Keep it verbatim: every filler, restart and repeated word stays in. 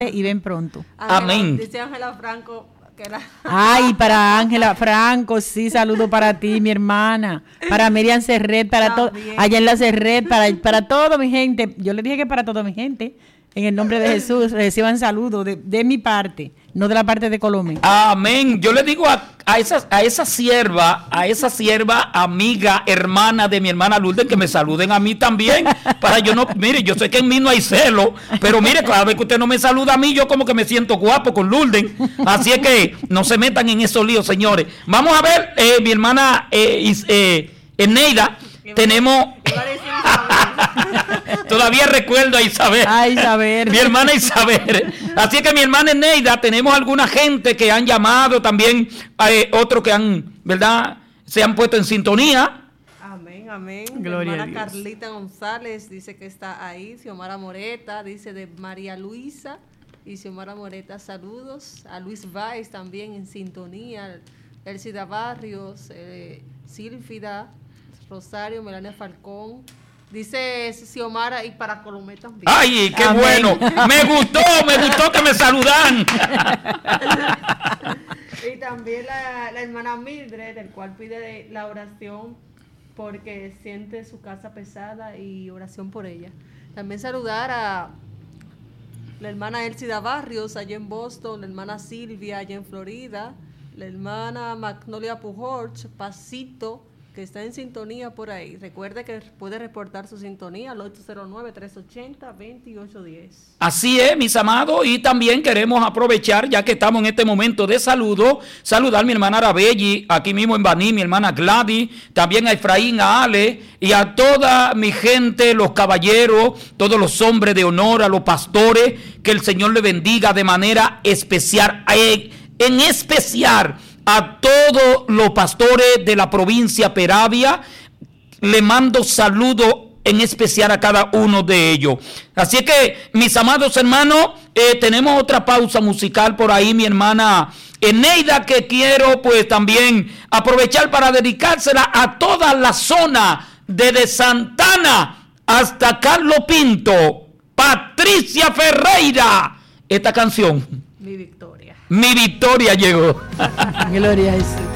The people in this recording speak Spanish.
y ven pronto. Ángela, Amén. Dice Ángela Franco que la... Ay, para Ángela Franco, sí, saludo para ti, mi hermana, para Miriam Serret, para todo, allá en la Serret, para, para todo mi gente. Yo le dije que para toda mi gente, en el nombre de Jesús, reciban saludos de, de mi parte, no de la parte de Colombia. Amén. Yo le digo a, a esa a esa sierva, a esa sierva, amiga, hermana de mi hermana Lourdes, que me saluden a mí también, para yo no, mire, yo sé que en mí no hay celo, pero mire, cada vez que usted no me saluda a mí, yo como que me siento guapo con Lourdes. Así es que no se metan en esos líos, señores. Vamos a ver, eh, mi hermana eh, eh, Eneida, tenemos... Todavía recuerdo a Isabel. A Isabel. Mi hermana Isabel. Así que mi hermana Eneida, tenemos alguna gente que han llamado, también eh, otros que han, ¿verdad? Se han puesto en sintonía. Amén, amén. Gloria Mi hermana a Dios. Carlita González dice que está ahí. Xiomara Moreta dice de María Luisa. Y Xiomara Moreta, saludos. A Luis Valls también en sintonía. Elcida Barrios, eh, Sílfida, Rosario, Melania Falcón. Dice Xiomara y para Colomé también. ¡Ay, qué Amén. bueno! Me gustó, me gustó que me saludan. Y también la, la hermana Mildred, el cual pide la oración porque siente su casa pesada y oración por ella. También saludar a la hermana Elcida Barrios allá en Boston, la hermana Silvia allá en Florida, la hermana Magnolia Pujols, Pasito, que está en sintonía por ahí. Recuerde que puede reportar su sintonía al ocho cero nueve, tres ochenta, veintiocho diez. Así es, mis amados, y también queremos aprovechar, ya que estamos en este momento de saludo, saludar a mi hermana Arabelli, aquí mismo en Baní, mi hermana Gladys, también a Efraín, a Ale, y a toda mi gente, los caballeros, todos los hombres de honor, a los pastores, que el Señor le bendiga de manera especial, en especial a todos los pastores de la provincia Peravia. Le mando saludo en especial a cada uno de ellos. Así que, mis amados hermanos, eh, tenemos otra pausa musical por ahí, mi hermana Eneida, que quiero pues también aprovechar para dedicársela a toda la zona desde Santana hasta Carlos Pinto, Patricia Ferreira. Esta canción, Mi victoria. Mi victoria llegó. Gloria a Jesús.